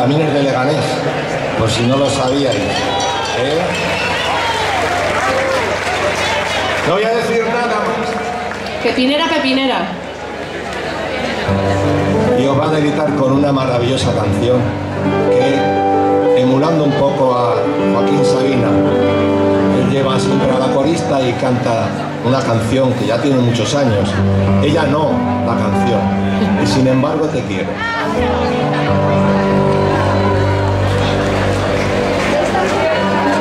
también es de Leganés, por si no lo sabíais. No voy a decir nada más. Pepinera, pepinera. Y os va a deleitar con una maravillosa canción que, emulando un poco a Joaquín Sabina, él lleva siempre a la corista y canta una canción que ya tiene muchos años. Ella no, la canción. Y sin embargo te quiero.